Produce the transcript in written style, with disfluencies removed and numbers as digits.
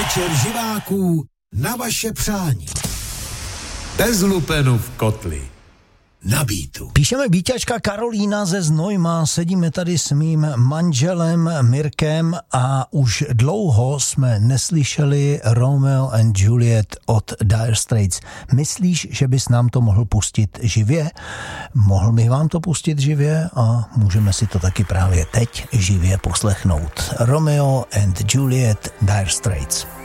Večer živáků na vaše přání. Bez lupenu v kotli. Na Beatu. Píšeme Bíťačka Karolína ze Znojma, sedíme tady s mým manželem Mirkem a už dlouho jsme neslyšeli Romeo and Juliet od Dire Straits. Myslíš, že bys nám to mohl pustit živě? Mohl bych vám to pustit živě a můžeme si to taky právě teď živě poslechnout. Romeo and Juliet, Dire Straits.